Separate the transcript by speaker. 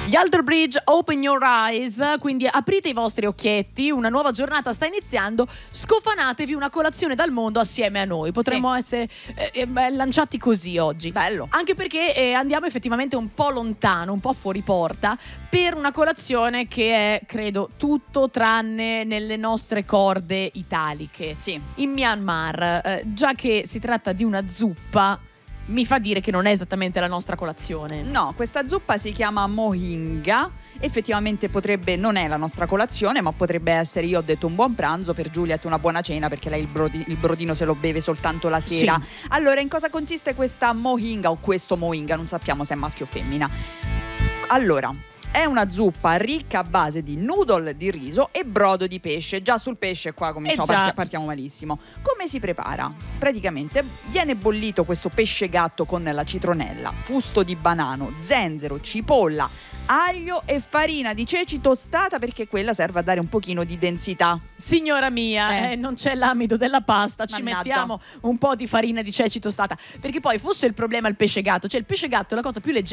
Speaker 1: Gli Alter Bridge, Open Your Eyes, quindi aprite i vostri occhietti, una nuova giornata sta iniziando, scofanatevi una colazione dal mondo assieme a noi. Potremmo essere lanciati così oggi.
Speaker 2: Bello.
Speaker 1: Anche perché andiamo effettivamente un po' lontano, un po' fuori porta, per una colazione che è, credo, tutto tranne nelle nostre corde italiche.
Speaker 2: Sì.
Speaker 1: In Myanmar, già che si tratta di una zuppa, mi fa dire che non è esattamente la nostra colazione.
Speaker 2: No, questa zuppa si chiama mohinga. Effettivamente non è la nostra colazione, ma potrebbe essere, io ho detto, un buon pranzo, per Juliet una buona cena, perché lei il brodino se lo beve soltanto la sera.
Speaker 1: Sì.
Speaker 2: Allora, in cosa consiste questa mohinga o questo mohinga? Non sappiamo se è maschio o femmina. Allora, è una zuppa ricca a base di noodle di riso e brodo di pesce. Già sul pesce qua partiamo malissimo. Come si prepara? Praticamente viene bollito questo pesce gatto con la citronella, fusto di banano, zenzero, cipolla, aglio e farina di ceci tostata, perché quella serve a dare un pochino di densità.
Speaker 1: Signora mia, non c'è l'amido della pasta, ci
Speaker 2: Mannaggia.
Speaker 1: mettiamo un po' di farina di ceci tostata, perché poi fosse il problema il pesce gatto, cioè il pesce gatto è la cosa più leggera